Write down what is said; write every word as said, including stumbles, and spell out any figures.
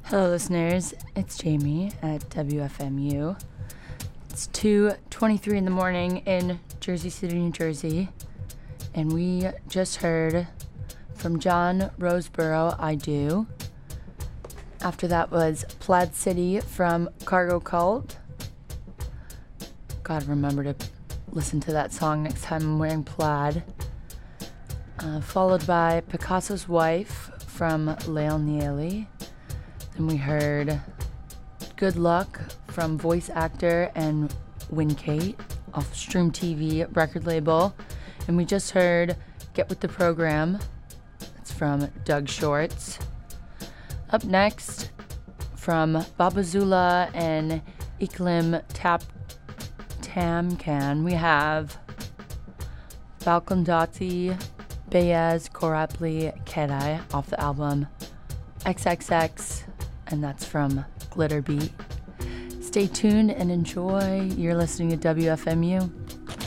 Hello, listeners. It's Jamie at W F M U. It's two twenty-three in the morning in Jersey City, New Jersey, and we just heard from John Roseborough, I Do. After that was Plaid City from Cargo Cult. Gotta remember to listen to that song next time I'm wearing plaid. Uh, followed by Picasso's Wife from Leil Neely. Then we heard Good Luck from voice actor and Winkate off Stream T V record label. And we just heard Get With The Program. That's from Doug Shorts. Up next, from Babazula and Iklim Tap Tamkan, we have Balkondati Beyaz Korapli Kedai off the album X X X, and that's from Glitter Beat. Stay tuned and enjoy. You're listening to W F M U.